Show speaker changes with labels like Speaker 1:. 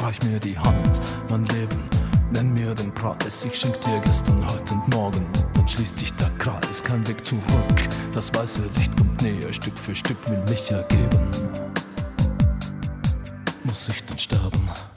Speaker 1: reich mir die Hand, mein Leben, nenn mir den Preis. Ich schenk dir gestern, heute und morgen, dann schließt sich der Kreis. Kein Weg zurück, das weiße Licht kommt näher, Stück für Stück will mich ergeben. Muss ich dann sterben?